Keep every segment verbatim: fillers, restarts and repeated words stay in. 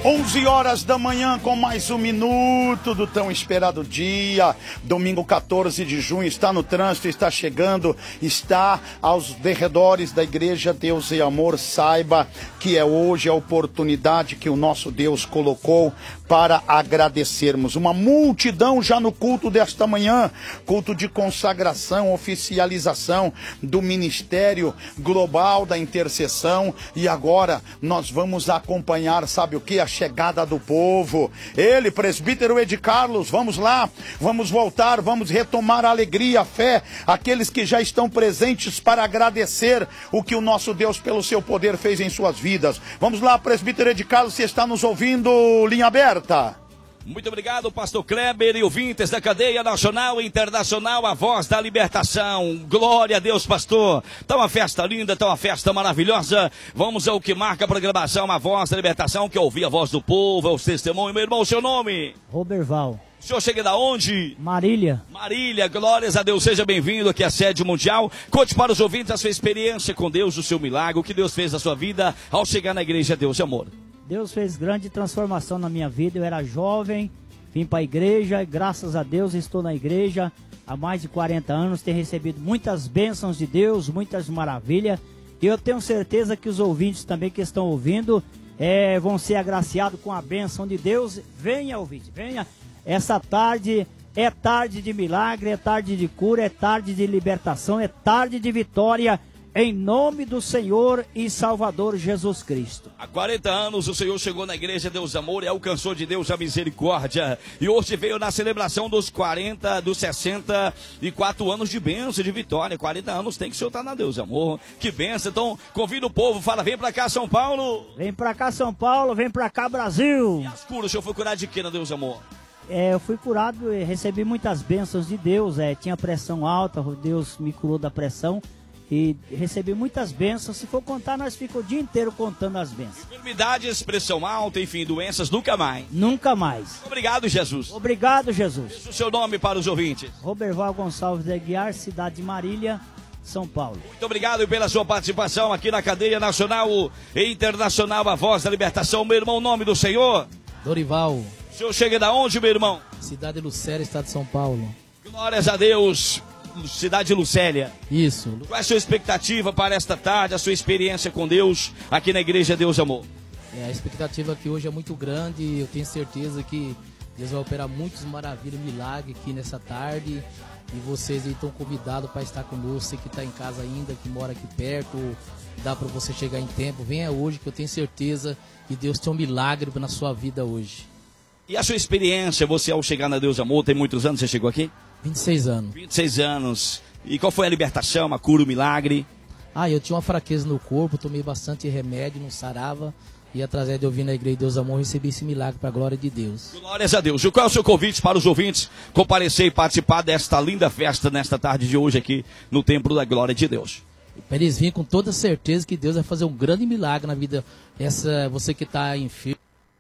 onze horas da manhã com mais um minuto do tão esperado dia. Domingo quatorze de junho, está no trânsito, está chegando, está aos derredores da igreja Deus e Amor. Saiba que é hoje a oportunidade que o nosso Deus colocou para agradecermos. Uma multidão já no culto desta manhã, culto de consagração, oficialização do Ministério Global da Intercessão. E agora nós vamos acompanhar, sabe o que? A chegada do povo. Ele, presbítero Ed Carlos, vamos lá, vamos voltar, vamos retomar a alegria, a fé, aqueles que já estão presentes para agradecer o que o nosso Deus, pelo seu poder, fez em suas vidas. Vamos lá, presbítero Ed Carlos, se está nos ouvindo, linha aberta. Muito obrigado, pastor Kleber e ouvintes da cadeia nacional e internacional, a voz da libertação. Glória a Deus, pastor. Tá uma festa linda, tá uma festa maravilhosa. Vamos ao que marca a programação, a voz da libertação, que é ouvir a voz do povo, é o testemunho. Meu irmão, o seu nome? Roberval. O senhor chega da onde? Marília. Marília, glórias a Deus, seja bem-vindo aqui à sede mundial. Conte para os ouvintes a sua experiência com Deus, o seu milagre, o que Deus fez na sua vida ao chegar na igreja Deus e Amor. Deus fez grande transformação na minha vida. Eu era jovem, vim para a igreja e graças a Deus estou na igreja há mais de quarenta anos. Tenho recebido muitas bênçãos de Deus, muitas maravilhas. E eu tenho certeza que os ouvintes também que estão ouvindo é, vão ser agraciados com a bênção de Deus. Venha, ouvinte, venha. Essa tarde é tarde de milagre, é tarde de cura, é tarde de libertação, é tarde de vitória. Em nome do Senhor e Salvador Jesus Cristo. Há quarenta anos o Senhor chegou na igreja Deus Amor e alcançou de Deus a misericórdia. E hoje veio na celebração dos quarenta, dos sessenta e quatro anos de bênção, de vitória. quarenta anos tem que o Senhor estar na Deus Amor. Que bênção. Então convida o povo, fala, vem pra cá São Paulo. Vem pra cá São Paulo, vem pra cá Brasil. E as curas, o Senhor foi curado de quê na Deus Amor? É, eu fui curado e recebi muitas bênçãos de Deus. É, tinha pressão alta, Deus me curou da pressão. E recebi muitas bênçãos. Se for contar, nós ficamos o dia inteiro contando as bênçãos. Enfermidades, pressão alta, enfim, doenças, nunca mais. Nunca mais. Obrigado, Jesus. Obrigado, Jesus. Deixa o seu nome para os ouvintes. Roberval Gonçalves de Aguiar, cidade de Marília, São Paulo. Muito obrigado pela sua participação aqui na cadeia nacional e internacional, a voz da libertação. Meu irmão, o nome do Senhor? Dorival. O senhor chega da onde, meu irmão? Cidade de Lucélia, estado de São Paulo. Glórias a Deus. Cidade de Lucélia. Isso. Qual é a sua expectativa para esta tarde, a sua experiência com Deus aqui na igreja Deus Amor? É, a expectativa aqui hoje é muito grande e eu tenho certeza que Deus vai operar muitos maravilhas, milagres aqui nessa tarde. E vocês aí estão convidados para estar conosco, você que está em casa ainda, que mora aqui perto, dá para você chegar em tempo. Venha hoje que eu tenho certeza que Deus tem um milagre na sua vida hoje. E a sua experiência, você ao chegar na Deus Amor, tem muitos anos, você chegou aqui? vinte e seis anos. vinte e seis anos. E qual foi a libertação, a cura, o milagre? Ah, eu tinha uma fraqueza no corpo, tomei bastante remédio, não sarava. E através de eu vir na igreja Deus Amor, recebi esse milagre para a glória de Deus. Glórias a Deus. E qual é o seu convite para os ouvintes comparecer e participar desta linda festa nesta tarde de hoje aqui no Templo da Glória de Deus? Para eles virem com toda certeza que Deus vai fazer um grande milagre na vida. Essa, você que está enfermo,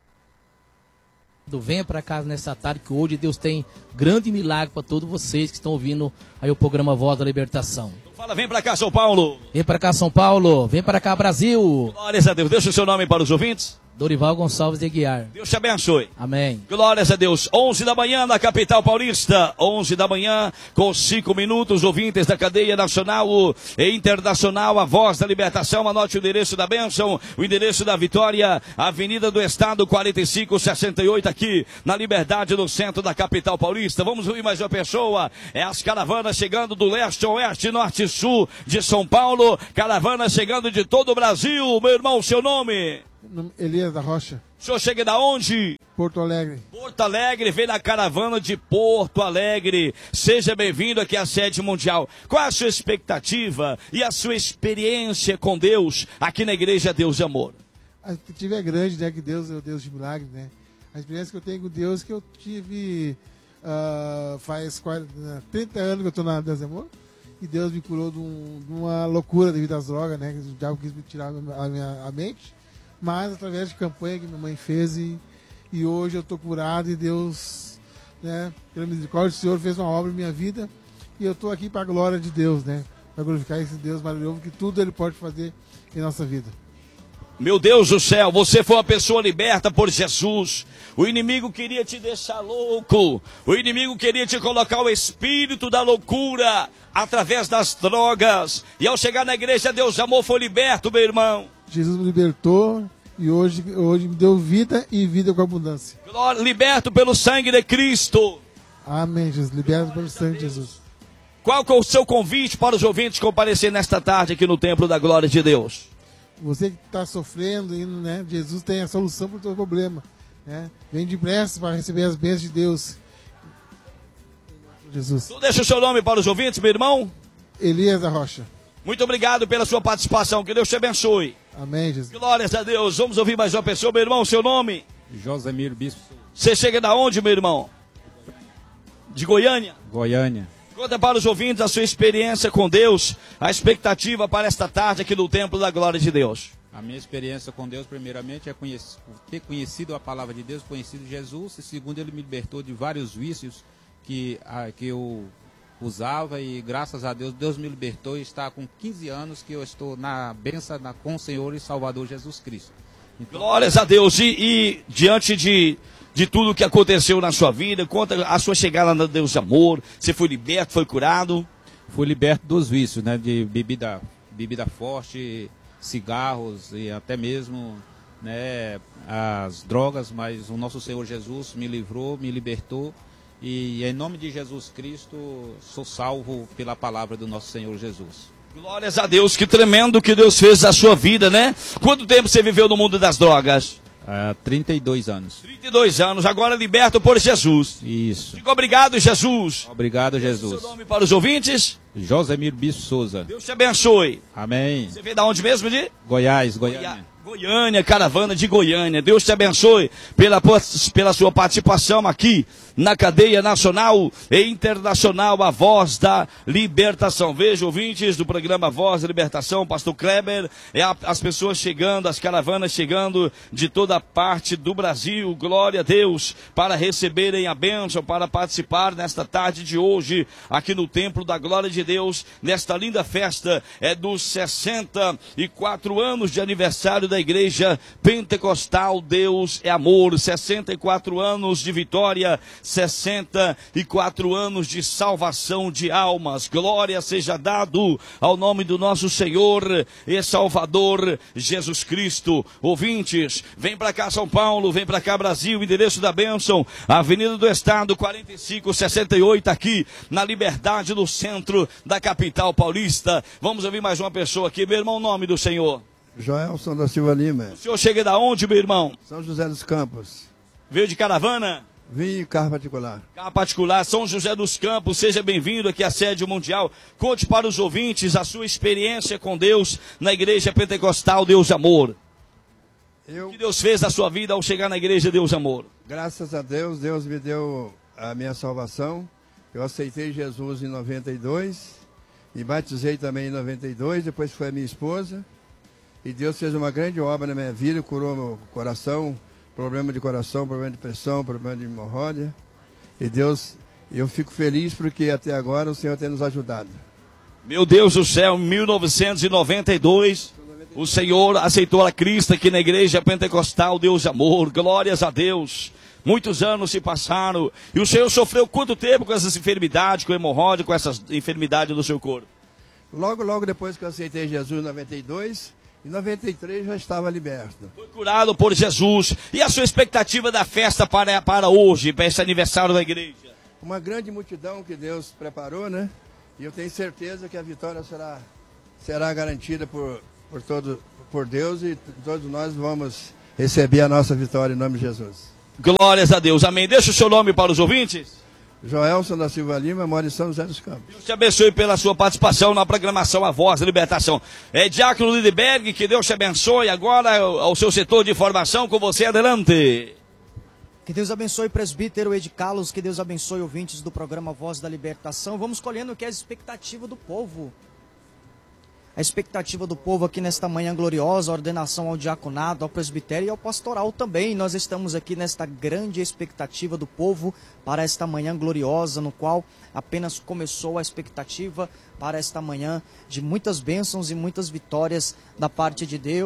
venha para casa nessa tarde que hoje Deus tem grande milagre para todos vocês que estão ouvindo aí o programa Voz da Libertação. Fala, vem para cá São Paulo. Vem para cá São Paulo, vem para cá Brasil. Glórias a Deus. Deixa o seu nome para os ouvintes. Dorival Gonçalves de Aguiar. Deus te abençoe. Amém. Glórias a Deus. onze da manhã na capital paulista. onze da manhã com cinco minutos. Ouvintes da cadeia nacional e internacional. A voz da libertação. Anote o endereço da bênção. O endereço da vitória. Avenida do Estado quarenta e cinco sessenta e oito. Aqui na Liberdade, no centro da capital paulista. Vamos ouvir mais uma pessoa. É as caravanas chegando do leste, oeste, norte e sul de São Paulo. Caravanas chegando de todo o Brasil. Meu irmão, seu nome? Elias da Rocha. O senhor chega da onde? Porto Alegre. Porto Alegre, vem na caravana de Porto Alegre. Seja bem-vindo aqui à sede mundial. Qual é a sua expectativa e a sua experiência com Deus aqui na igreja Deus de Amor? A expectativa é grande, né? Que Deus é o Deus de milagres, né? A experiência que eu tenho com Deus é que eu tive uh, faz quarenta, trinta anos que eu estou na Deus de Amor. E Deus me curou de, um, de uma loucura devido às drogas, né? O diabo quis me tirar a minha a mente. Mas através de campanha que minha mãe fez e, e hoje eu estou curado e Deus, né, pela misericórdia do Senhor, fez uma obra em minha vida e eu estou aqui para a glória de Deus, né, para glorificar esse Deus maravilhoso que tudo Ele pode fazer em nossa vida. Meu Deus do céu, você foi uma pessoa liberta por Jesus. O inimigo queria te deixar louco. O inimigo queria te colocar o espírito da loucura através das drogas. E ao chegar na igreja, Deus amor, foi liberto, meu irmão. Jesus me libertou e hoje, hoje me deu vida e vida com abundância. Glória, liberto pelo sangue de Cristo. Amém, Jesus. Liberto pelo sangue de Jesus. Qual que é o seu convite para os ouvintes comparecer nesta tarde aqui no Templo da Glória de Deus? Você que está sofrendo, né? Jesus tem a solução para o seu problema. Né? Vem depressa para receber as bênçãos de Deus. Jesus. Tu deixa o seu nome para os ouvintes, meu irmão? Elias da Rocha. Muito obrigado pela sua participação. Que Deus te abençoe. Amém, Jesus. Glórias a Deus. Vamos ouvir mais uma pessoa, meu irmão. Seu nome? Josemiro Bispo. Você chega da onde, meu irmão? De Goiânia? Goiânia. Conta para os ouvintes a sua experiência com Deus, a expectativa para esta tarde aqui no Templo da Glória de Deus. A minha experiência com Deus, primeiramente, é conhec- ter conhecido a palavra de Deus, conhecido Jesus, e segundo, Ele me libertou de vários vícios que, a, que eu usava, e graças a Deus, Deus me libertou, e está com quinze anos que eu estou na bênção na, com o Senhor e Salvador Jesus Cristo. Então, Glórias a Deus. E, e diante de, de tudo que aconteceu na sua vida, conta a sua chegada na Deus de amor, você foi liberto, foi curado? fui liberto dos vícios, né, de bebida, bebida forte, cigarros e até mesmo, né, as drogas, mas o nosso Senhor Jesus me livrou, me libertou, e em nome de Jesus Cristo sou salvo pela palavra do nosso Senhor Jesus. Glórias a Deus, que tremendo que Deus fez na sua vida, né? Quanto tempo você viveu no mundo das drogas? Há trinta e dois anos. trinta e dois anos, agora liberto por Jesus. Isso. Fico obrigado, Jesus. Obrigado, Jesus. Seu nome para os ouvintes? Josemiro Bispo Souza. Deus te abençoe. Amém. Você veio da onde mesmo, de? Goiás, Goiânia. Goiânia, caravana de Goiânia. Deus te abençoe pela, pela sua participação aqui na cadeia nacional e internacional, a Voz da Libertação. Veja, ouvintes do programa Voz da Libertação, Pastor Kleber, é a, as pessoas chegando, as caravanas chegando de toda parte do Brasil, glória a Deus, para receberem a bênção, para participar nesta tarde de hoje, aqui no Templo da Glória de Deus, nesta linda festa é dos sessenta e quatro anos de aniversário da Igreja Pentecostal Deus é Amor, sessenta e quatro anos de vitória, sessenta e quatro anos de salvação de almas. Glória seja dado ao nome do nosso Senhor e Salvador Jesus Cristo. Ouvintes, vem para cá São Paulo, vem para cá Brasil, endereço da bênção, Avenida do Estado quarenta e cinco sessenta e oito, aqui na Liberdade, no centro da capital paulista. Vamos ouvir mais uma pessoa aqui, meu irmão, nome do Senhor. Joelson da Silva Lima. O senhor chega da onde, meu irmão? São José dos Campos. Veio de caravana? Vim em carro particular. Carro particular, São José dos Campos, seja bem-vindo aqui à sede mundial. Conte para os ouvintes a sua experiência com Deus na Igreja Pentecostal Deus Amor. Eu, O que Deus fez na sua vida ao chegar na Igreja Deus Amor? graças a Deus, Deus me deu a minha salvação. Eu aceitei Jesus em noventa e dois, me batizei também em noventa e dois, depois foi a minha esposa. E Deus fez uma grande obra na minha vida, curou meu coração, problema de coração, problema de pressão, problema de hemorroida. E Deus, eu fico feliz porque até agora o Senhor tem nos ajudado. Meu Deus do céu, em mil novecentos e noventa e dois, o Senhor aceitou a Cristo aqui na Igreja Pentecostal Deus Amor. Glórias a Deus. Muitos anos se passaram. E o Senhor sofreu quanto tempo com essas enfermidades, com hemorroida, com essas enfermidades do seu corpo? Logo, logo depois que eu aceitei Jesus em noventa e dois, em noventa e três já estava liberto. Foi curado por Jesus. E a sua expectativa da festa para, para hoje, para esse aniversário da igreja? Uma grande multidão que Deus preparou, né? E eu tenho certeza que a vitória será, será garantida por, por, todo, por Deus, e todos nós vamos receber a nossa vitória em nome de Jesus. Glórias a Deus. Amém. Deixa o seu nome para os ouvintes. Joelson da Silva Lima, mora em São José dos Campos. Deus te abençoe pela sua participação na programação A Voz da Libertação. É Diácono Lidberg, que Deus te abençoe. Agora ao seu setor de informação, com você, adelante. Que Deus abençoe, presbítero Ed Carlos, que Deus abençoe ouvintes do programa Voz da Libertação. Vamos colhendo o que é a expectativa do povo. A expectativa do povo aqui nesta manhã gloriosa, a ordenação ao diaconado, ao presbitério e ao pastoral também. Nós estamos aqui nesta grande expectativa do povo para esta manhã gloriosa, no qual apenas começou a expectativa para esta manhã de muitas bênçãos e muitas vitórias da parte de Deus.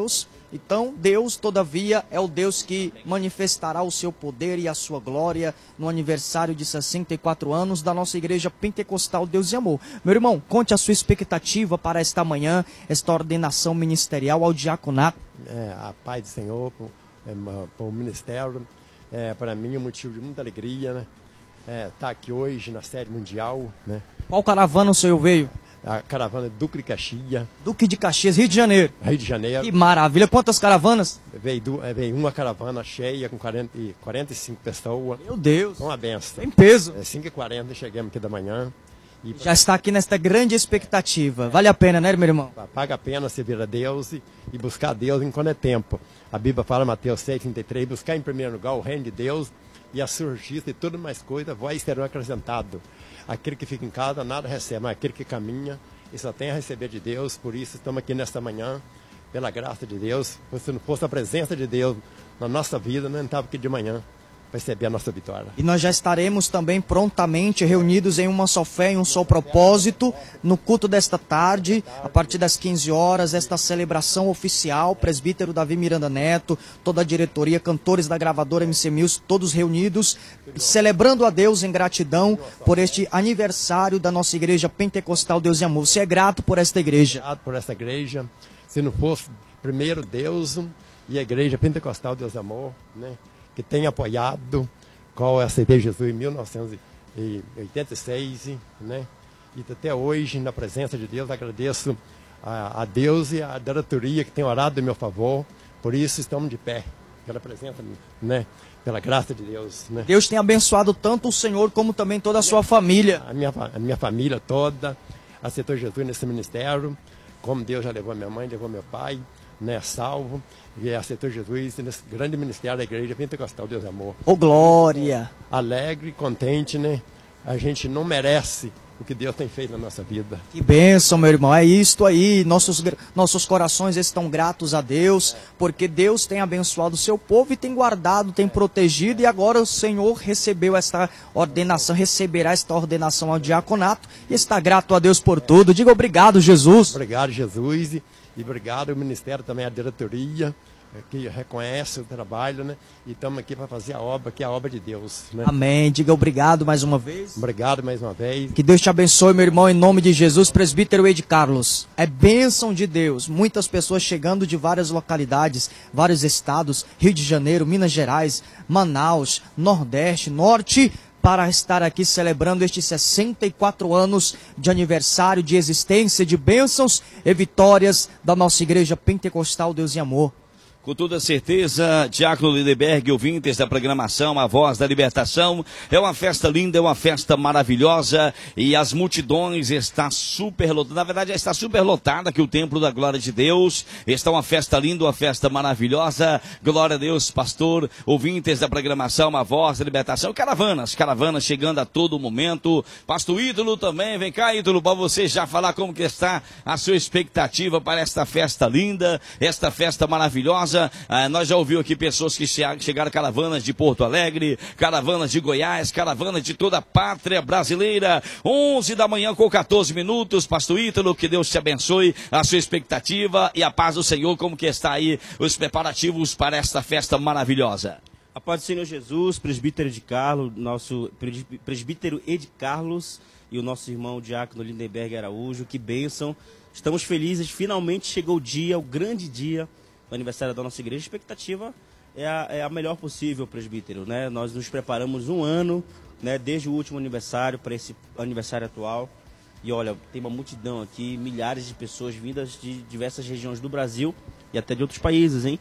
Então, Deus, todavia, é o Deus que manifestará o seu poder e a sua glória no aniversário de sessenta e quatro anos da nossa Igreja Pentecostal Deus e Amor. Meu irmão, conte a sua expectativa para esta manhã, esta ordenação ministerial ao diaconato. É, a paz do Senhor, para o ministério, é, para mim é um motivo de muita alegria, né? É, tá aqui hoje na sede mundial, né? Qual caravana o senhor veio? A caravana Duque de Caxias. Duque de Caxias, Rio de Janeiro. Rio de Janeiro. Que maravilha. Quantas caravanas? Veio, du- veio uma caravana cheia com quarenta e, quarenta e cinco pessoas. Meu Deus. Uma benção. Tem peso. É cinco e quarenta chegamos aqui da manhã. E Já está aqui nesta grande expectativa. Vale a pena, né, meu irmão? paga a pena servir a Deus e, e buscar a Deus enquanto é tempo. A Bíblia fala, Mateus seis, trinta e três, buscar em primeiro lugar o reino de Deus e a surgista e tudo mais coisa, vós serão acrescentado. Aquele que fica em casa, nada recebe, mas aquele que caminha, e só tem a receber de Deus. Por isso estamos aqui nesta manhã, pela graça de Deus. Se não fosse a presença de Deus na nossa vida, não estava aqui de manhã para receber a nossa vitória. E nós já estaremos também prontamente reunidos em uma só fé, em um só propósito, no culto desta tarde, a partir das quinze horas, esta celebração oficial, presbítero Davi Miranda Neto, toda a diretoria, cantores da gravadora M C Mills, todos reunidos, celebrando a Deus em gratidão por este aniversário da nossa Igreja Pentecostal Deus e Amor. Você é grato por esta igreja? Grato por esta igreja. Se não fosse primeiro Deus e a Igreja Pentecostal Deus e Amor, né, que tem apoiado, qual eu aceitei Jesus em mil novecentos e oitenta e seis, né? E até hoje, na presença de Deus, agradeço a, a Deus e a diretoria que tem orado em meu favor. Por isso estamos de pé, pela presença, né? Pela graça de Deus, né? Deus tem abençoado tanto o Senhor como também toda a sua família. A minha, a minha família toda aceitou Jesus nesse ministério, como Deus já levou minha mãe, levou meu pai, né, salvo, e aceitou Jesus nesse grande ministério da Igreja Pentecostal Deus e Amor. Ô, glória! Alegre, contente, né? A gente não merece o que Deus tem feito na nossa vida. Que bênção, meu irmão. É isto aí. Nossos, nossos corações estão gratos a Deus, porque Deus tem abençoado o seu povo e tem guardado, tem protegido, e agora o Senhor recebeu esta ordenação, receberá esta ordenação ao diaconato e está grato a Deus por tudo. Diga obrigado, Jesus. Obrigado, Jesus, e, e obrigado ao Ministério também, à diretoria, que reconhece o trabalho, né? E estamos aqui para fazer a obra, que é a obra de Deus, né? Amém. Diga obrigado mais uma vez. Obrigado mais uma vez. Que Deus te abençoe, meu irmão, em nome de Jesus. Presbítero Ed Carlos, é bênção de Deus. Muitas pessoas chegando de várias localidades, vários estados, Rio de Janeiro, Minas Gerais, Manaus, Nordeste, Norte, para estar aqui celebrando estes sessenta e quatro anos de aniversário de existência, de bênçãos e vitórias da nossa Igreja Pentecostal Deus e Amor. Com toda certeza, Diácono Lindenberg, ouvintes da programação A Voz da Libertação, é uma festa linda, é uma festa maravilhosa e as multidões está super lotada, na verdade já está super lotada aqui o Templo da Glória de Deus, está uma festa linda, uma festa maravilhosa, glória a Deus, pastor, ouvintes da programação A Voz da Libertação, caravanas, caravanas chegando a todo momento, pastor Ídolo também, vem cá Ídolo, para você já falar como que está a sua expectativa para esta festa linda, esta festa maravilhosa. Ah, nós já ouvimos aqui pessoas que chegaram caravanas de Porto Alegre, caravanas de Goiás, caravanas de toda a pátria brasileira. onze da manhã com quatorze minutos. Pastor Ítalo, que Deus te abençoe, a sua expectativa e a paz do Senhor. Como que está aí os preparativos para esta festa maravilhosa? A paz do Senhor Jesus, presbítero Ed Carlos, nosso presbítero Ed Carlos e o nosso irmão Diácono Lindenberg Araújo, que bênção. Estamos felizes, finalmente chegou o dia, o grande dia do aniversário da nossa igreja. A expectativa é a, é a melhor possível, presbítero, né? Nós nos preparamos um ano, né, desde o último aniversário para esse aniversário atual. E olha, tem uma multidão aqui, milhares de pessoas vindas de diversas regiões do Brasil e até de outros países, hein?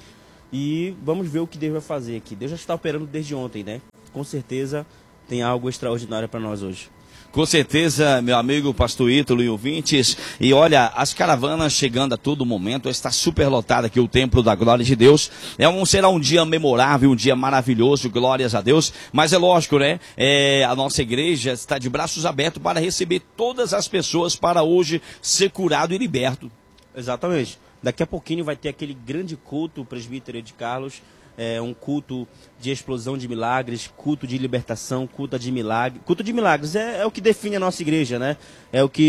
E vamos ver o que Deus vai fazer aqui. Deus já está operando desde ontem, né? Com certeza tem algo extraordinário para nós hoje. Com certeza, meu amigo pastor Ítalo e ouvintes, e olha, as caravanas chegando a todo momento, está super lotado aqui o Templo da Glória de Deus, é um, será um dia memorável, um dia maravilhoso, glórias a Deus, mas é lógico, né, é, a nossa igreja está de braços abertos para receber todas as pessoas para hoje ser curado e liberto. Exatamente, daqui a pouquinho vai ter aquele grande culto, o presbítero Ed Carlos, é um culto de explosão de milagres, culto de libertação, culto de milagres. Culto de milagres é, é o que define a nossa igreja, né? É o que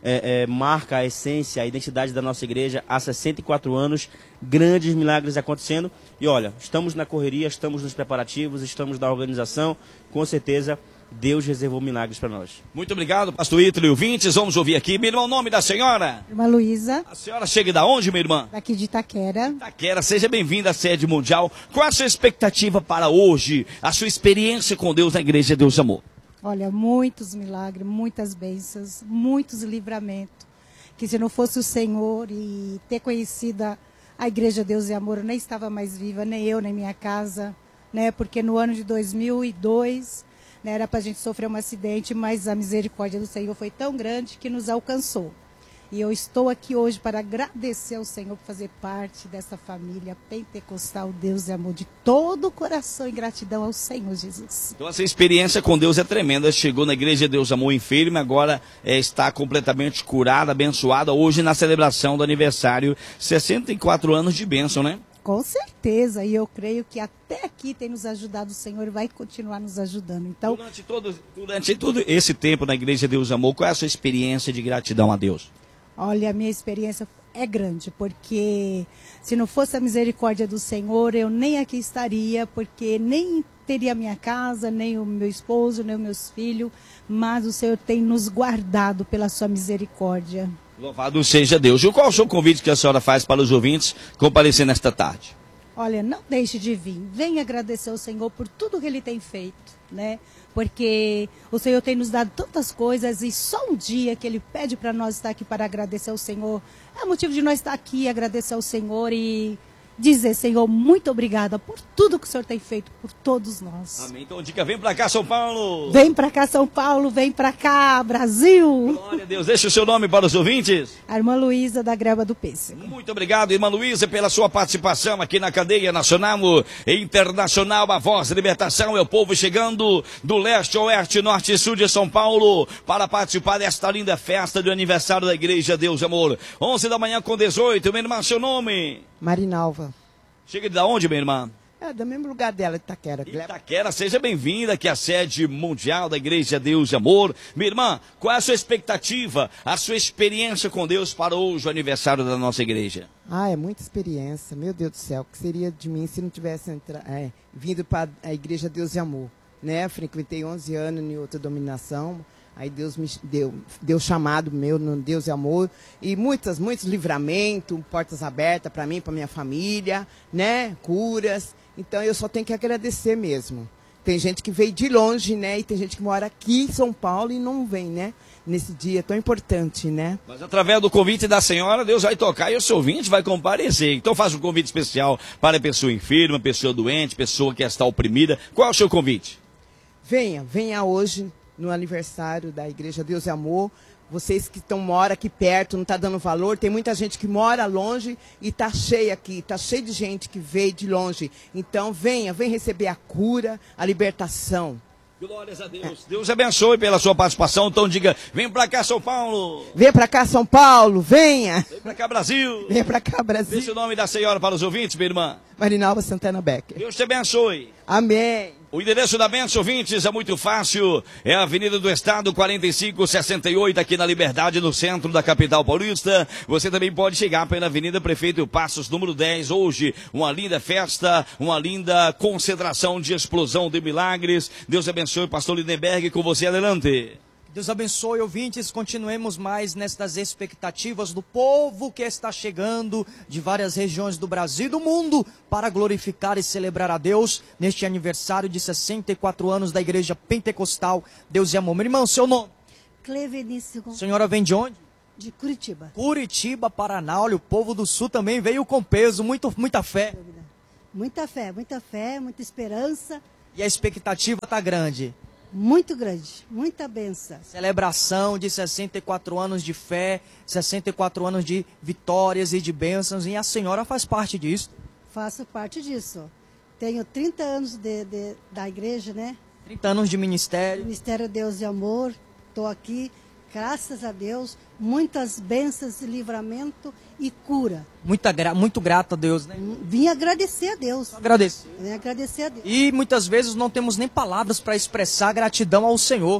é, é, marca a essência, a identidade da nossa igreja há sessenta e quatro anos, grandes milagres acontecendo. E olha, estamos na correria, estamos nos preparativos, estamos na organização, com certeza Deus reservou milagres para nós. Muito obrigado, pastor Ítalo e ouvintes. Vamos ouvir aqui. Meu irmão, o nome da senhora? Irmã Luísa. A senhora chega da onde, minha irmã? Daqui de Itaquera. Itaquera, seja bem-vinda à sede mundial. Qual a sua expectativa para hoje? A sua experiência com Deus na Igreja Deus Amor? Olha, muitos milagres, muitas bênçãos, muitos livramentos. Que se não fosse o Senhor e ter conhecido a, a Igreja Deus e Amor, eu nem estava mais viva, nem eu, nem minha casa, né? Porque no ano de dois mil e dois... Né, era para a gente sofrer um acidente, mas a misericórdia do Senhor foi tão grande que nos alcançou. E eu estou aqui hoje para agradecer ao Senhor por fazer parte dessa família pentecostal, Deus e Amor, de todo o coração, e gratidão ao Senhor Jesus. Então essa experiência com Deus é tremenda. Chegou na Igreja Deus Amor enferma, agora é, está completamente curada, abençoada, hoje na celebração do aniversário, sessenta e quatro anos de bênção, né? Com certeza, e eu creio que até aqui tem nos ajudado o Senhor e vai continuar nos ajudando. Então, durante todo, durante todo esse tempo na Igreja Deus Amor, qual é a sua experiência de gratidão a Deus? Olha, a minha experiência é grande, porque se não fosse a misericórdia do Senhor, eu nem aqui estaria, porque nem teria minha casa, nem o meu esposo, nem os meus filhos, mas o Senhor tem nos guardado pela sua misericórdia. Louvado seja Deus. E qual é o seu convite que a senhora faz para os ouvintes comparecer nesta tarde? Olha, não deixe de vir. Venha agradecer ao Senhor por tudo que Ele tem feito, né? Porque o Senhor tem nos dado tantas coisas e só um dia que Ele pede para nós estar aqui para agradecer ao Senhor. É motivo de nós estar aqui, agradecer ao Senhor e dizer, Senhor, muito obrigada por tudo que o Senhor tem feito por todos nós. Amém. Então, dica, vem para cá, São Paulo. Vem para cá, São Paulo. Vem para cá, Brasil. Glória a Deus. Deixa o seu nome para os ouvintes. A irmã Luísa, da Greba do Pêssego. Muito obrigado, irmã Luísa, pela sua participação aqui na cadeia nacional e internacional. A Voz da Libertação é o povo chegando do leste, oeste, norte e sul de São Paulo para participar desta linda festa do aniversário da Igreja Deus Amor. onze da manhã com dezoito. Minha irmã, seu nome? Marinalva. Chega de onde, minha irmã? É do mesmo lugar dela, Itaquera. Itaquera, seja bem-vinda aqui à sede mundial da Igreja Deus e Amor. Minha irmã, qual é a sua expectativa, a sua experiência com Deus para hoje, o aniversário da nossa igreja? Ah, é muita experiência. Meu Deus do céu, o que seria de mim se não tivesse entra... é, vindo para a Igreja Deus e Amor? Né? Frequentei onze anos em outra dominação. Aí Deus me deu, deu chamado meu no Deus e Amor. E muitas, muitos livramentos, portas abertas para mim, para minha família, né? Curas. Então eu só tenho que agradecer mesmo. Tem gente que veio de longe, né? E tem gente que mora aqui em São Paulo e não vem, né? Nesse dia tão importante, né? Mas através do convite da senhora, Deus vai tocar e o seu ouvinte vai comparecer. Então faz um convite especial para a pessoa enferma, pessoa doente, pessoa que está oprimida. Qual é o seu convite? Venha, venha hoje no aniversário da Igreja Deus e Amor. Vocês que estão moram aqui perto, não está dando valor. Tem muita gente que mora longe e está cheia aqui. Está cheio de gente que veio de longe. Então venha, venha receber a cura, a libertação. Glórias a Deus. Deus abençoe pela sua participação. Então diga, vem pra cá, São Paulo. Vem pra cá, São Paulo, venha. Vem pra cá, Brasil. Vem pra cá, Brasil. Deixa o nome da senhora para os ouvintes, minha irmã. Marinalva Santana Becker. Deus te abençoe. Amém. O endereço da bênção, ouvintes, é muito fácil. É a Avenida do Estado, quarenta e cinco sessenta e oito, aqui na Liberdade, no centro da capital paulista. Você também pode chegar pela Avenida Prefeito Passos, número dez. Hoje, uma linda festa, uma linda concentração de explosão de milagres. Deus abençoe, pastor Lindenberg, com você, adelante. Deus abençoe, ouvintes. Continuemos mais nestas expectativas do povo que está chegando de várias regiões do Brasil e do mundo para glorificar e celebrar a Deus neste aniversário de sessenta e quatro anos da Igreja Pentecostal Deus e Amor. Meu irmão, seu nome? Clevenice. Senhora vem de onde? De Curitiba. Curitiba, Paraná. Olha, o povo do Sul também veio com peso, muito, muita fé. Muita fé, muita fé, muita esperança. E a expectativa está grande. Muito grande, muita benção. Celebração de sessenta e quatro anos de fé, sessenta e quatro anos de vitórias e de bênçãos. E a senhora faz parte disso? Faço parte disso. Tenho trinta anos de, de, da igreja, né? trinta anos de ministério. Ministério Deus e Amor. Estou aqui, graças a Deus, muitas bênçãos e livramento e cura. Muita gra muito grato a Deus, né? Vim agradecer a Deus. Agradecer. Vim agradecer a Deus. E muitas vezes não temos nem palavras para expressar gratidão ao Senhor.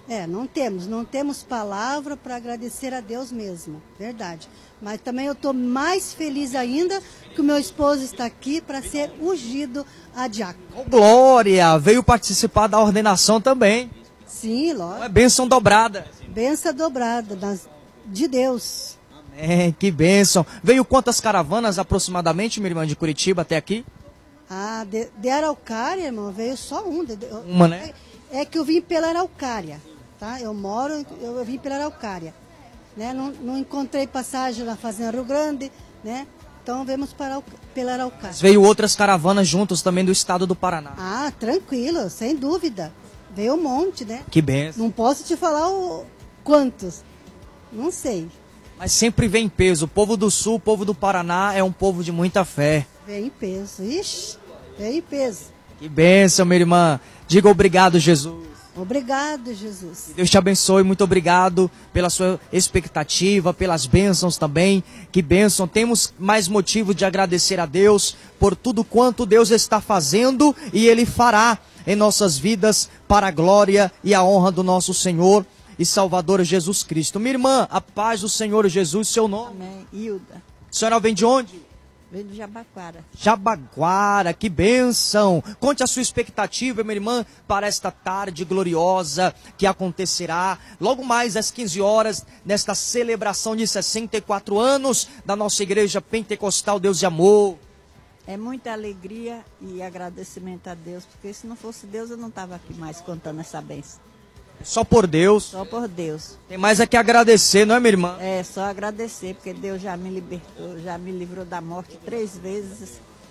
É, não temos, não temos palavra para agradecer a Deus mesmo, verdade. Mas também eu estou mais feliz ainda que o meu esposo está aqui para ser ungido a diácono. Oh, glória! Veio participar da ordenação também. Sim, lógico. É bênção dobrada. Bênção dobrada das, de Deus. É, que bênção. Veio quantas caravanas aproximadamente, minha irmã, de Curitiba até aqui? Ah, de, de Araucária, irmão, veio só um. De, de, Uma, né? É, é que eu vim pela Araucária, tá? Eu moro, eu, eu vim pela Araucária. Né? Não, não encontrei passagem na Fazenda Rio Grande, né? Então vemos para, pela Araucária. Mas veio outras caravanas juntos também do estado do Paraná. Ah, tranquilo, sem dúvida. Veio um monte, né? Que bênção. Não posso te falar o, quantos, não sei. Mas sempre vem em peso. O povo do Sul, o povo do Paraná é um povo de muita fé. Vem em peso, ixi, vem em peso. Que bênção, minha irmã. Diga obrigado, Jesus. Obrigado, Jesus. Deus te abençoe, muito obrigado pela sua expectativa, pelas bênçãos também. Que bênção, temos mais motivo de agradecer a Deus por tudo quanto Deus está fazendo e Ele fará em nossas vidas para a glória e a honra do nosso Senhor e Salvador Jesus Cristo. Minha irmã, a paz do Senhor Jesus, seu nome? Amém. Hilda. A senhora vem de onde? Vem do Jabaquara. Jabaquara, que bênção! Conte a sua expectativa, minha irmã, para esta tarde gloriosa que acontecerá logo mais às quinze horas, nesta celebração de sessenta e quatro anos da nossa Igreja Pentecostal Deus de Amor. É muita alegria e agradecimento a Deus, porque se não fosse Deus eu não estava aqui mais contando essa bênção. Só por Deus. Só por Deus. Tem mais a que agradecer, não é, minha irmã? É, só agradecer, porque Deus já me libertou, já me livrou da morte três vezes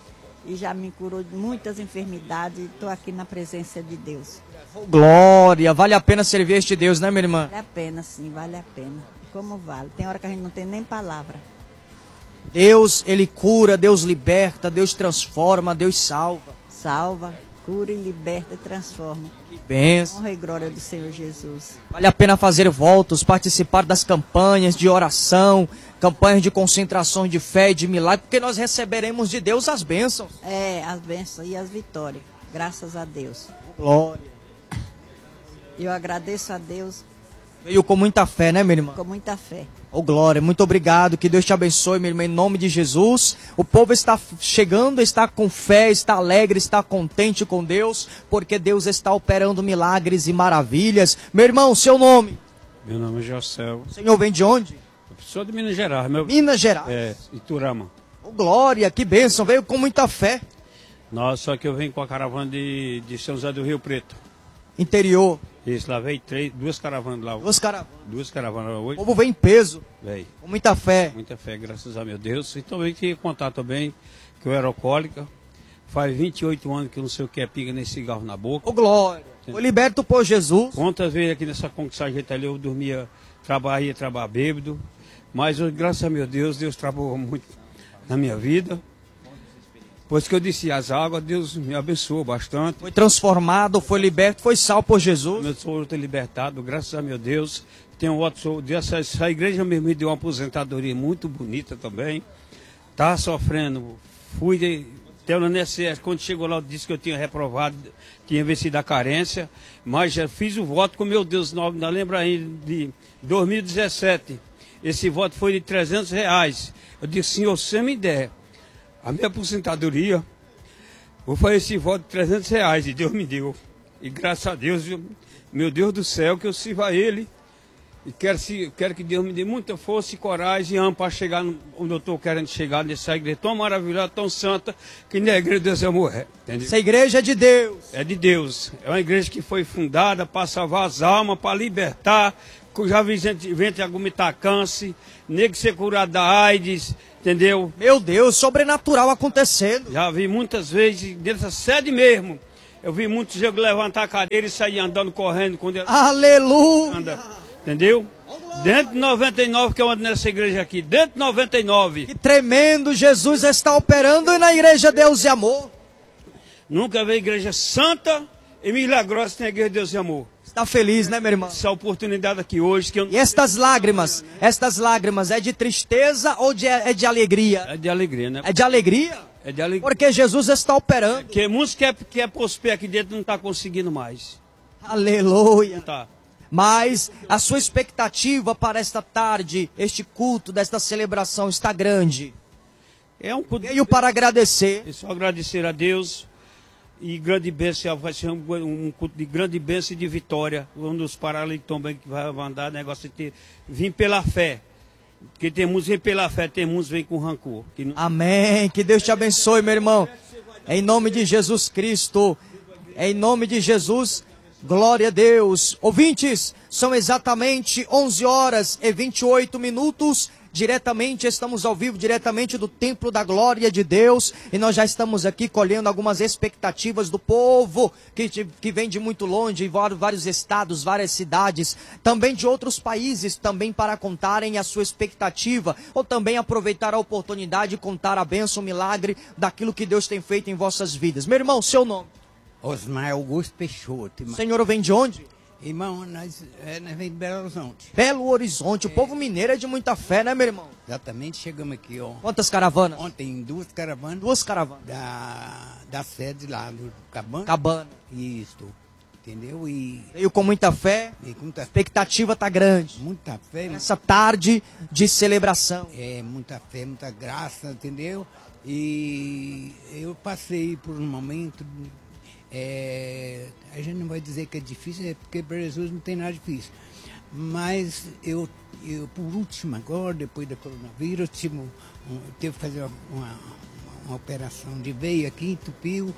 e já me curou de muitas enfermidades e estou aqui na presença de Deus. Glória! Vale a pena servir este Deus, né, minha irmã? Vale a pena, sim, vale a pena. Como vale? Tem hora que a gente não tem nem palavra. Deus, Ele cura, Deus liberta, Deus transforma, Deus salva. Salva, cura e liberta e transforma. Que bênção. Honra e glória do Senhor Jesus. Vale a pena fazer votos, participar das campanhas de oração, campanhas de concentração de fé e de milagre, porque nós receberemos de Deus as bênçãos. É, as bênçãos e as vitórias, graças a Deus. Glória. Eu agradeço a Deus. Veio com muita fé, né, minha irmã? Com muita fé. Oh, glória, muito obrigado, que Deus te abençoe, minha irmã, em nome de Jesus. O povo está chegando, está com fé, está alegre, está contente com Deus, porque Deus está operando milagres e maravilhas. Meu irmão, seu nome? Meu nome é Jocel. O senhor vem de onde? Eu sou de Minas Gerais. Meu... Minas Gerais? É, Iturama. Oh, glória, que bênção, veio com muita fé. Nossa, só que eu venho com a caravana de, de São José do Rio Preto. Interior. Isso, lá veio três, duas caravanas lá. Duas caravanas. Duas caravanas hoje. O povo vem em peso. Veio. Com muita fé. Muita fé, graças a meu Deus. E também queria contar também que eu era alcoólica. Faz vinte e oito anos que eu não sei o que é pinga nem cigarro na boca. Ô, glória. Foi liberto por Jesus. Quantas vezes aqui nessa conquista ali eu dormia, trabalhava, trabalhava bêbado. Mas eu, graças a meu Deus, Deus trabalhou muito na minha vida. Pois que eu disse as águas, Deus me abençoou bastante. Foi transformado, foi liberto, foi salvo por Jesus. Eu sou libertado, graças a meu Deus. Tenho outro, essa, essa igreja mesmo me deu uma aposentadoria muito bonita também. Estava sofrendo, fui de, até o N S S, quando chegou lá eu disse que eu tinha reprovado, tinha vencido a carência, mas já fiz o voto com meu Deus, não, não lembro ainda, de dois mil e dezessete. Esse voto foi de trezentos reais. Eu disse, Senhor, se você me der a minha aposentadoria, vou fazer esse voto de trezentos reais, e Deus me deu. E graças a Deus, meu Deus do céu, que eu sirva a Ele. E quero, quero que Deus me dê muita força e coragem e amo para chegar onde eu estou querendo chegar, nessa igreja tão maravilhosa, tão santa, que nem a igreja de Deus é morrer. Entendeu? Essa igreja é de Deus. É de Deus. É uma igreja que foi fundada para salvar as almas, para libertar. Já vi gente, gente agumitar câncer, nego ser curado da AIDS, entendeu? Meu Deus, sobrenatural acontecendo. Já vi muitas vezes, dentro da sede mesmo, eu vi muitos jogos levantar a cadeira e sair andando, correndo. Quando Aleluia! Anda, entendeu? Dentro de noventa e nove que eu ando nessa igreja aqui, dentro de noventa e nove. Que tremendo, Jesus está operando na igreja Deus e Amor. Nunca vi igreja santa e milagrosa tem a igreja Deus e Amor. Está feliz, né, meu irmão? Essa oportunidade aqui hoje que eu... E estas lágrimas, estas lágrimas é de tristeza ou de, é de alegria? É de alegria, né? É de alegria? É de alegria. Porque Jesus está operando. Porque muitos que é, que é pôr os pés aqui dentro não está conseguindo mais. Aleluia. Não tá. Mas a sua expectativa para esta tarde, este culto, desta celebração está grande. É um culto. Veio para agradecer. É só agradecer a Deus. E grande bênção, vai ser um, um culto de grande bênção e de vitória. Um dos paralíticos também que vai mandar negócio de ter, vir pela fé. Porque tem muitos vêm pela fé, tem muitos vêm com rancor. Que não... Amém. Que Deus te abençoe, meu irmão. Em nome de Jesus Cristo. Em nome de Jesus. Glória a Deus. Ouvintes, são exatamente onze horas e vinte e oito minutos. Diretamente, estamos ao vivo, diretamente do Templo da Glória de Deus. E nós já estamos aqui colhendo algumas expectativas do povo que, que vem de muito longe, vários, vários estados, várias cidades, também de outros países, também para contarem a sua expectativa, ou também aproveitar a oportunidade e contar a bênção, o milagre daquilo que Deus tem feito em vossas vidas. Meu irmão, seu nome? Osmar Augusto Peixoto. O senhor vem de onde? Irmão, nós, é, nós vem de Belo Horizonte. Belo Horizonte, é. O povo mineiro é de muita fé, né, meu irmão? Exatamente, chegamos aqui, ó. Quantas caravanas? Ontem, duas caravanas. Duas caravanas. Da, da sede lá do Cabana. Cabana. Isso, entendeu? E... Veio com muita fé, e com muita... a expectativa tá grande. Muita fé. Essa tarde de celebração. É, muita fé, muita graça, entendeu? E eu passei por um momento... É, a gente não vai dizer que é difícil, é porque para Jesus não tem nada difícil. Mas eu, eu por último agora, depois da coronavírus, tive, um, teve que fazer uma, uma, uma operação de veia aqui, entupiu,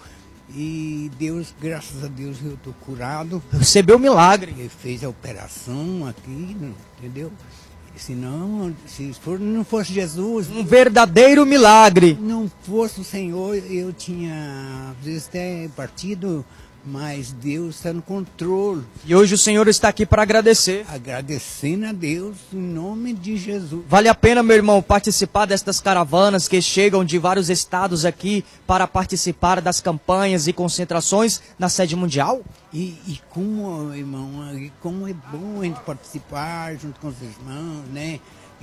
e Deus, graças a Deus, eu estou curado. Recebeu o milagre. Ele fez a operação aqui, entendeu? Se não, se for, não fosse Jesus... Um verdadeiro milagre. Não fosse o Senhor, eu tinha, às vezes, até partido, mas Deus está no controle. E hoje o Senhor está aqui para agradecer. Agradecendo a Deus, em nome de Jesus. Vale a pena, meu irmão, participar destas caravanas que chegam de vários estados aqui para participar das campanhas e concentrações na sede mundial? E, e como, irmão, e como é bom a gente participar junto com os irmãos, né?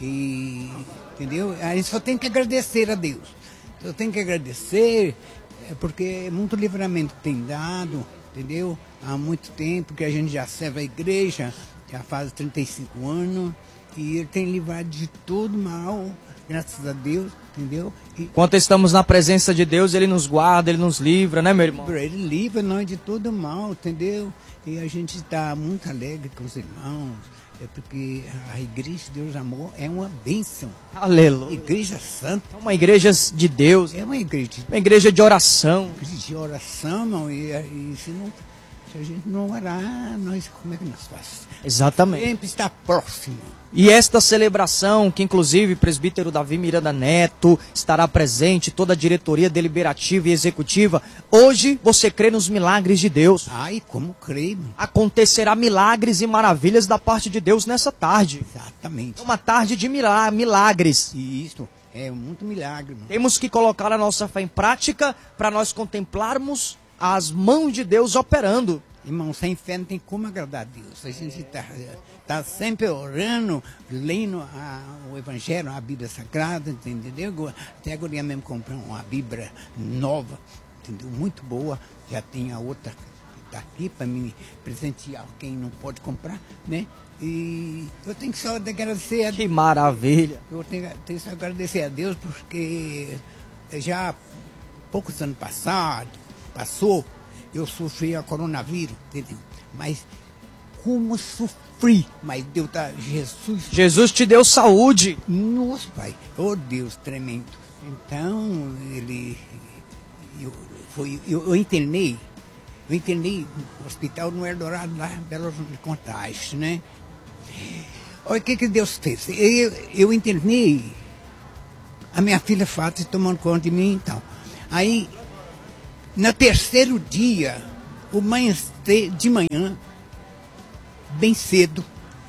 E, entendeu? Aí só tem que agradecer a Deus. Eu tenho que agradecer, porque muito livramento tem dado, entendeu? Há muito tempo que a gente já serve a igreja, já faz trinta e cinco anos, e ele tem livrado de todo mal, graças a Deus, entendeu? E, enquanto estamos na presença de Deus, Ele nos guarda, Ele nos livra, né, meu irmão? Ele livra nós de todo mal, entendeu? E a gente está muito alegre com os irmãos, é porque a igreja de Deus Amor é uma bênção. Aleluia. Igreja santa. É uma igreja de Deus. É uma igreja. Uma igreja de oração. Igreja de oração, não, e, e se, não, se a gente não orar, nós, como é que nós fazemos? Exatamente. Sempre está próximo. E esta celebração, que inclusive o presbítero Davi Miranda Neto estará presente, toda a diretoria deliberativa e executiva, hoje você crê nos milagres de Deus. Ai, como creio. Acontecerá milagres e maravilhas da parte de Deus nessa tarde. Exatamente. É uma tarde de milagres. Isso, é muito milagre. Mano. Temos que colocar a nossa fé em prática para nós contemplarmos as mãos de Deus operando. Irmão, sem fé não tem como agradar a Deus. A gente está tá sempre orando, lendo a, o Evangelho, a Bíblia Sagrada, entendeu? Até agora eu mesmo comprei uma Bíblia nova, entendeu? Muito boa. Já tem a outra que está aqui para me presentear quem não pode comprar, né? E eu tenho que só agradecer a Deus. Que maravilha! Eu tenho, tenho que só agradecer a Deus porque já poucos anos passados, passou, eu sofri a coronavírus, entendeu? Mas como sofri, mas Deus tá, Jesus... Jesus te deu saúde. Nossa, Pai, oh Deus tremendo. Então, ele... Eu, foi, eu, eu internei, eu internei no hospital no Eldorado, lá em Belo Horizonte, Contagem, né? Olha o que que Deus fez. Eu, eu internei, a minha filha Fátima tomando conta de mim e tal. Aí... No terceiro dia, o manhã, de manhã, bem cedo,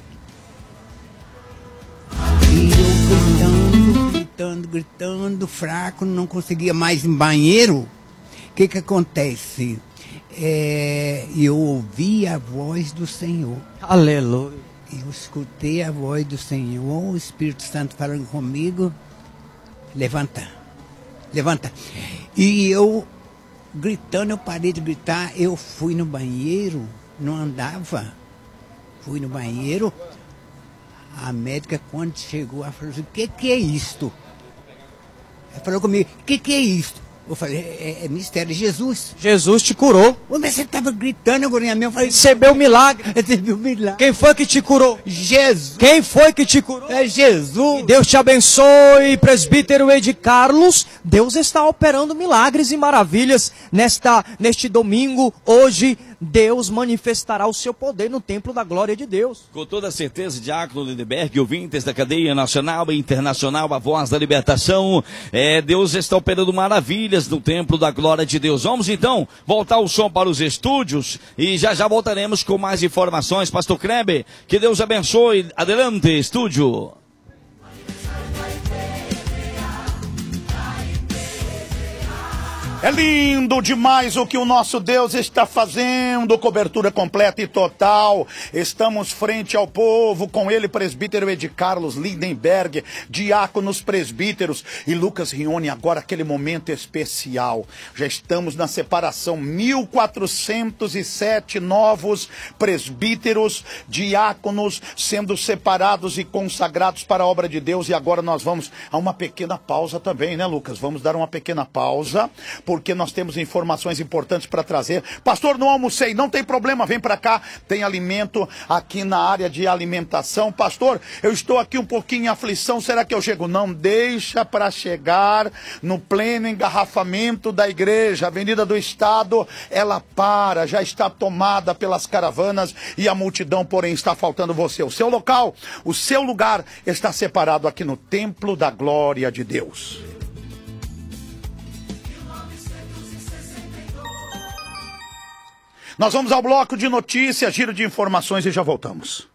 e eu gritando, gritando, gritando, fraco, não conseguia mais ir em banheiro. O que que acontece? É, eu ouvi a voz do Senhor. Aleluia. Eu escutei a voz do Senhor, o Espírito Santo falando comigo, levanta, levanta. E eu... gritando, eu parei de gritar, eu fui no banheiro, não andava. fui no banheiro, a médica, quando chegou, ela falou assim, o que, que é isto? Ela falou comigo, o que, que é isto? Eu falei, é, é mistério de Jesus. Jesus te curou. Mas você estava gritando agora em mim, eu falei, recebeu o milagre. Recebeu o milagre. Quem foi que te curou? Jesus. Quem foi que te curou? É Jesus. E Deus te abençoe, presbítero Ed Carlos. Deus está operando milagres e maravilhas nesta, neste domingo, hoje. Deus manifestará o seu poder no templo da glória de Deus. Com toda certeza, Diácono Lindenberg, ouvintes da cadeia nacional e internacional, a voz da libertação, é, Deus está operando maravilhas no templo da glória de Deus. Vamos então voltar o som para os estúdios e já já voltaremos com mais informações. Pastor Kleber, que Deus abençoe. Adelante, estúdio. É lindo demais o que o nosso Deus está fazendo, cobertura completa e total. Estamos frente ao povo, com ele, presbítero Ed Carlos Lindenberg, diáconos presbíteros e Lucas Rione. Agora aquele momento especial. Já estamos na separação, mil quatrocentos e sete novos presbíteros, diáconos sendo separados e consagrados para a obra de Deus. E agora nós vamos a uma pequena pausa também, né, Lucas? Vamos dar uma pequena pausa, porque nós temos informações importantes para trazer. Pastor, não almocei, não tem problema, vem para cá, tem alimento aqui na área de alimentação. Pastor, eu estou aqui um pouquinho em aflição, será que eu chego? Não, deixa para chegar no pleno engarrafamento da igreja. A Avenida do Estado, ela para, já está tomada pelas caravanas e a multidão, porém, está faltando você. O seu local, o seu lugar está separado aqui no Templo da Glória de Deus. Nós vamos ao bloco de notícias, giro de informações e já voltamos.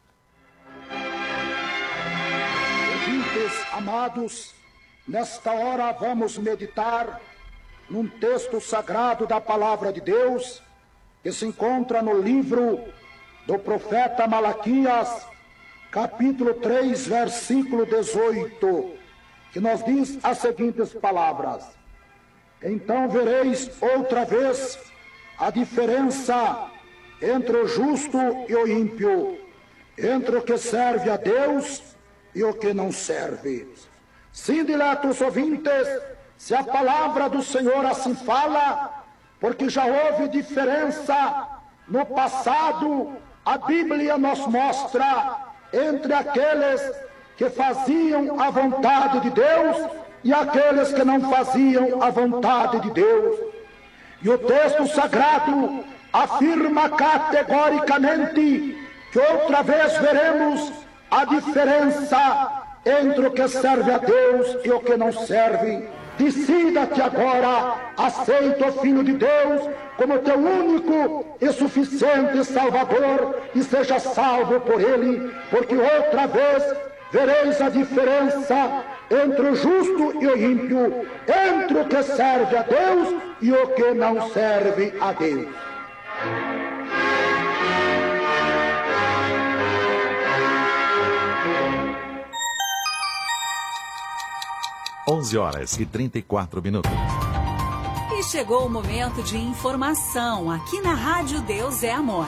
Ouvintes amados, nesta hora vamos meditar num texto sagrado da palavra de Deus, que se encontra no livro do profeta Malaquias, capítulo três, versículo dezoito, que nos diz as seguintes palavras: então vereis outra vez a diferença entre o justo e o ímpio, entre o que serve a Deus e o que não serve. Sim, diletos ouvintes, se a palavra do Senhor assim fala, porque já houve diferença no passado, a Bíblia nos mostra entre aqueles que faziam a vontade de Deus e aqueles que não faziam a vontade de Deus. E o texto sagrado afirma categoricamente que outra vez veremos a diferença entre o que serve a Deus e o que não serve. Decida-te agora, aceita o Filho de Deus como teu único e suficiente Salvador e seja salvo por Ele, porque outra vez vereis a diferença entre o justo e o ímpio, entre o que serve a Deus e o que não serve a Deus. onze horas e trinta e quatro minutos. E chegou o momento de informação aqui na Rádio Deus é Amor.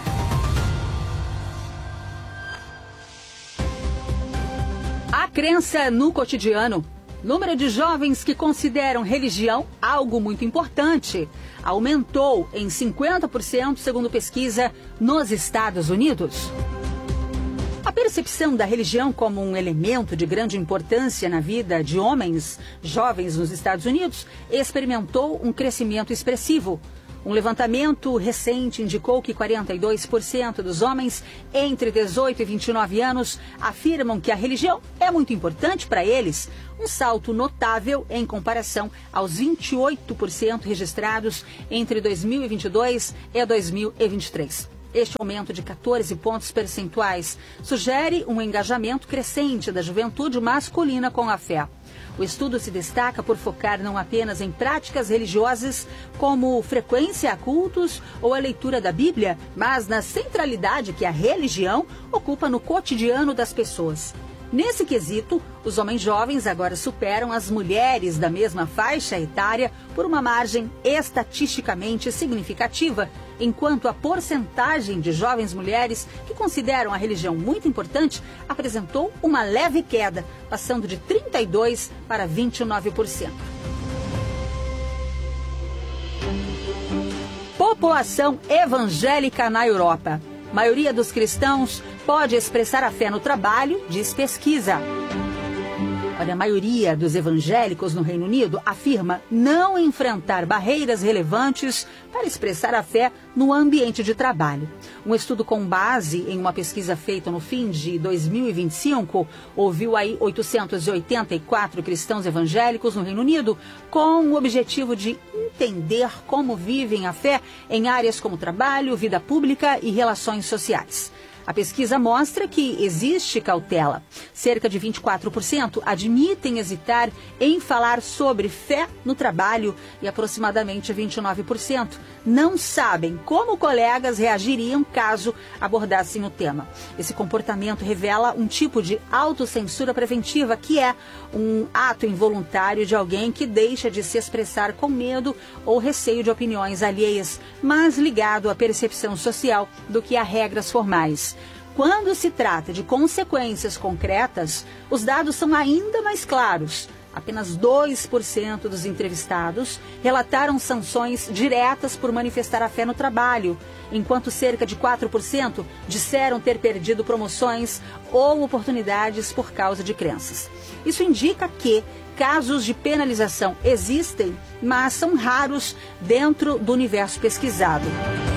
A crença no cotidiano. Número de jovens que consideram religião algo muito importante aumentou em cinquenta por cento, segundo pesquisa nos Estados Unidos. A percepção da religião como um elemento de grande importância na vida de homens jovens nos Estados Unidos experimentou um crescimento expressivo. Um levantamento recente indicou que quarenta e dois por cento dos homens entre dezoito e vinte e nove anos afirmam que a religião é muito importante para eles, um salto notável em comparação aos vinte e oito por cento registrados entre dois mil e vinte e dois e dois mil e vinte e três. Este aumento de quatorze pontos percentuais sugere um engajamento crescente da juventude masculina com a fé. O estudo se destaca por focar não apenas em práticas religiosas, como frequência a cultos ou a leitura da Bíblia, mas na centralidade que a religião ocupa no cotidiano das pessoas. Nesse quesito, os homens jovens agora superam as mulheres da mesma faixa etária por uma margem estatisticamente significativa, enquanto a porcentagem de jovens mulheres que consideram a religião muito importante apresentou uma leve queda, passando de trinta e dois por cento para vinte e nove por cento. População evangélica na Europa. A maioria dos cristãos pode expressar a fé no trabalho, diz pesquisa. Olha, a maioria dos evangélicos no Reino Unido afirma não enfrentar barreiras relevantes para expressar a fé no ambiente de trabalho. Um estudo com base em uma pesquisa feita no fim de dois mil e vinte e cinco ouviu aí oitocentos e oitenta e quatro cristãos evangélicos no Reino Unido com o objetivo de entender como vivem a fé em áreas como trabalho, vida pública e relações sociais. A pesquisa mostra que existe cautela. Cerca de vinte e quatro por cento admitem hesitar em falar sobre fé no trabalho e aproximadamente vinte e nove por cento não sabem como colegas reagiriam caso abordassem o tema. Esse comportamento revela um tipo de autocensura preventiva, que é um ato involuntário de alguém que deixa de se expressar com medo ou receio de opiniões alheias, mas ligado à percepção social do que a regras formais. Quando se trata de consequências concretas, os dados são ainda mais claros. Apenas dois por cento dos entrevistados relataram sanções diretas por manifestar a fé no trabalho, enquanto cerca de quatro por cento disseram ter perdido promoções ou oportunidades por causa de crenças. Isso indica que casos de penalização existem, mas são raros dentro do universo pesquisado.